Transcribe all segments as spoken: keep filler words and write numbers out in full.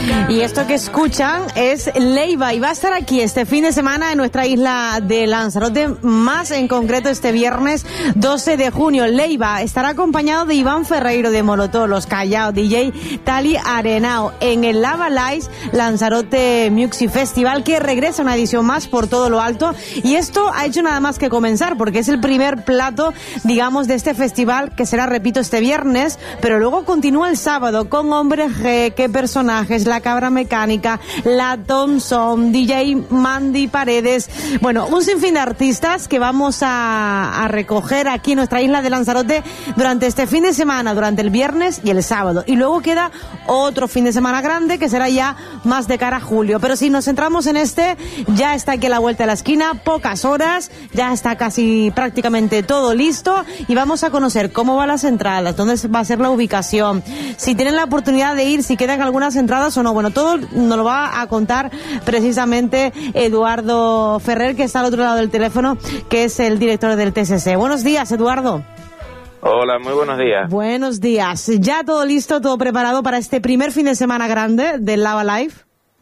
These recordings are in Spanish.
Y esto que escuchan es Leiva y va a estar aquí este fin de semana en nuestra isla de Lanzarote, más en concreto este viernes doce de junio. Leiva estará acompañado de Iván Ferreiro de Molotov, Los Callao, D J Tali Arenao en el Lava Lights Lanzarote Music Festival, que regresa una edición más por todo lo alto. Y esto ha hecho nada más que comenzar, porque es el primer plato, digamos, de este festival, que será, repito, este viernes, pero luego continúa el sábado con Hombre G, qué personajes, La Cabra Mecánica, La Thompson, D J Mandy Paredes, bueno, un sinfín de artistas que vamos a, a recoger aquí en nuestra isla de Lanzarote durante este fin de semana, durante el viernes y el sábado. Y luego queda otro fin de semana grande que será ya más de cara a julio. Pero si nos centramos en este, ya está aquí a la vuelta de la esquina, pocas horas, ya está casi prácticamente todo listo y vamos a conocer cómo van las entradas, dónde va a ser la ubicación, si tienen la oportunidad de ir, si quedan algunas entradas o no. Bueno, todo nos lo va a contar precisamente Eduardo Ferrer, que está al otro lado del teléfono, que es el director del T C C. Buenos días, Eduardo. Hola, muy buenos días. Buenos días. ¿Ya todo listo, todo preparado para este primer fin de semana grande del Lava Live?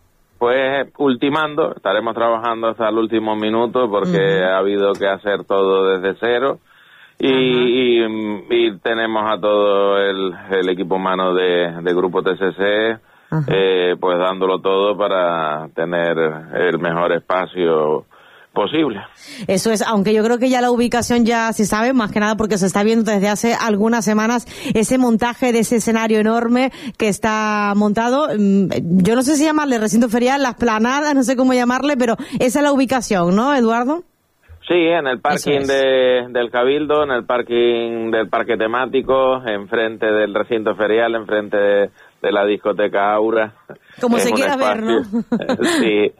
Pues ultimando, estaremos trabajando hasta el último minuto porque uh-huh. ha habido que hacer todo desde cero. Y, y, y tenemos a todo el, el equipo humano de, de Grupo T C C, uh-huh. eh, pues dándolo todo para tener el mejor espacio posible. Eso es, aunque yo creo que ya la ubicación ya se sabe, más que nada porque se está viendo desde hace algunas semanas ese montaje de ese escenario enorme que está montado. Yo no sé si llamarle recinto ferial, las planadas, no sé cómo llamarle, pero esa es la ubicación, ¿no, Eduardo? Sí, en el parking de, del Cabildo, en el parking del parque temático, enfrente del recinto ferial, enfrente de, de la discoteca Aura. Como se quiera ver, ¿no? Sí.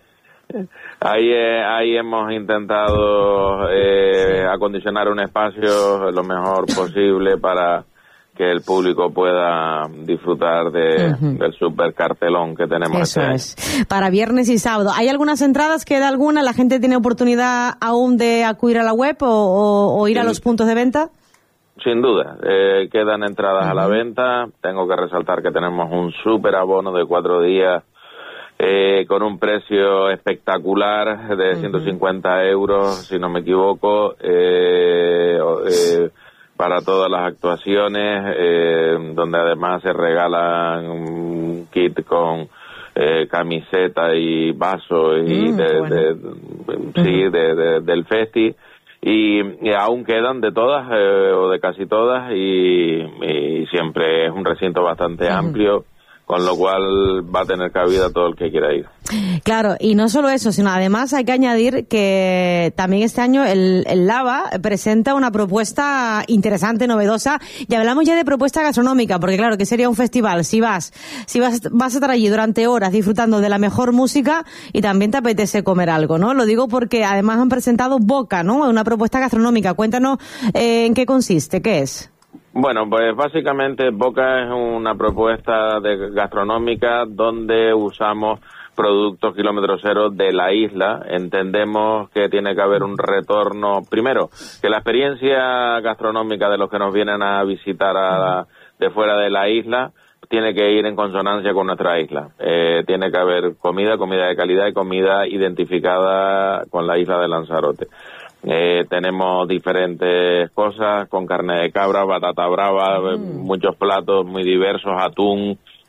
Ahí, eh, ahí hemos intentado eh, acondicionar un espacio lo mejor posible para que el público pueda disfrutar de, uh-huh. del super cartelón que tenemos. Eso este es. año. Para viernes y sábado. ¿Hay algunas entradas? ¿Queda alguna? ¿La gente tiene oportunidad aún de acudir a la web o, o, o ir sí. a los puntos de venta? Sin duda. Eh, quedan entradas uh-huh. a la venta. Tengo que resaltar que tenemos un super abono de cuatro días eh, con un precio espectacular de uh-huh. ciento cincuenta euros, si no me equivoco. Eh, eh, para todas las actuaciones, eh, donde además se regalan un kit con eh, camiseta y vaso y mm, de, bueno. de, de, sí, uh-huh. de, de, del festi, y, y aún quedan de todas eh, o de casi todas, y, y siempre es un recinto bastante uh-huh. amplio, con lo cual va a tener cabida todo el que quiera ir. Claro, y no solo eso, sino además hay que añadir que también este año el, el Lava presenta una propuesta interesante, novedosa, y hablamos ya de propuesta gastronómica, porque claro, que sería un festival si vas, si vas, vas a estar allí durante horas disfrutando de la mejor música y también te apetece comer algo, ¿no? Lo digo porque además han presentado Boca, ¿no? Una propuesta gastronómica. Cuéntanos eh, en qué consiste, qué es. Bueno, pues básicamente Boca es una propuesta de gastronómica donde usamos productos kilómetro cero de la isla. Entendemos que tiene que haber un retorno, primero, que la experiencia gastronómica de los que nos vienen a visitar a, de fuera de la isla tiene que ir en consonancia con nuestra isla. Eh, tiene que haber comida, comida de calidad y comida identificada con la isla de Lanzarote. Eh, tenemos diferentes cosas con carne de cabra, batata brava, mm. muchos platos muy diversos, atún,